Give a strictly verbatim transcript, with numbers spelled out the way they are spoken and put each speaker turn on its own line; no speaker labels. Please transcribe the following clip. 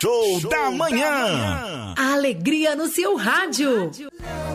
Show da manhã.
A alegria no seu rádio.